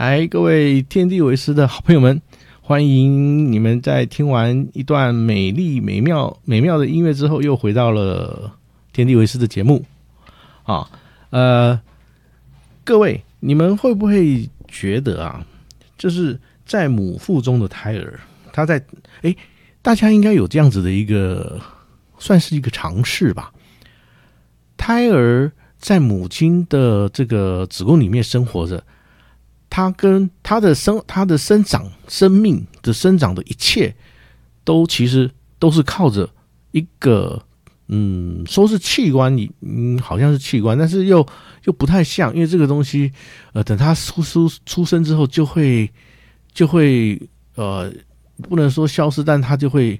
嗨，各位天地为师的好朋友们，欢迎你们在听完一段美丽美妙的音乐之后，又回到了天地为师的节目啊。各位，你们会不会觉得啊，就是在母腹中的胎儿，他在大家应该有这样子的一个，算是一个常识吧。胎儿在母亲的这个子宫里面生活着，他跟他的生长生命的生长的一切，其实都是靠着一个说是器官，好像是器官，但是又不太像，因为这个东西等他出生之后就会不能说消失，但它就会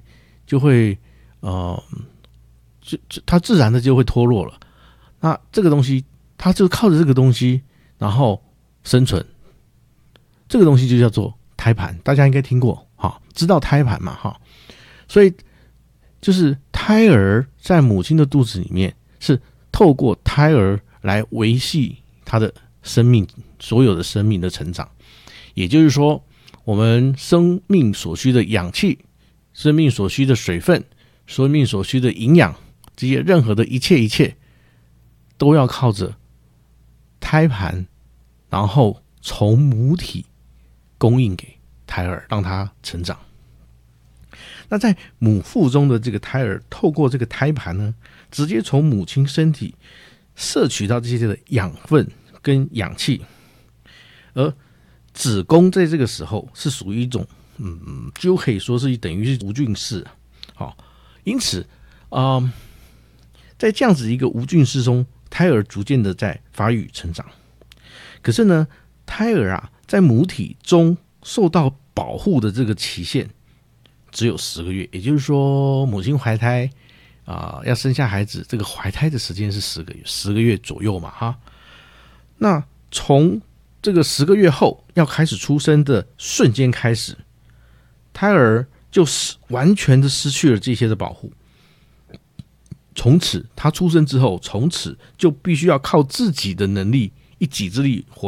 它自然的就会脱落了。那这个东西，它就靠着这个东西，然后生存。这个东西就叫做胎盘，大家应该听过哈，知道胎盘嘛哈。所以就是胎儿在母亲的肚子里面，是透过胎儿来维系他的生命，所有的生命的成长。也就是说，我们生命所需的氧气、生命所需的水分、生命所需的营养，这些任何的一切都要靠着胎盘，然后从母体供应给胎儿，让它成长。那在母腹中的这个胎儿，透过这个胎盘呢，直接从母亲身体摄取到这些的养分跟氧气，而子宫在这个时候是属于一种就可以说是等于是无菌室。好，因此在这样子一个无菌室中，胎儿逐渐的在发育成长。可是呢，胎儿啊，在母体中受到保护的这个期限只有10个月，也就是说，母亲怀胎要生下孩子，这个怀胎的时间是10个月左右嘛哈。那从这个10个月后要开始出生的瞬间开始，胎儿就完全的失去了这些的保护。从此他出生之后，从此就必须要靠自己的能力，一己之力活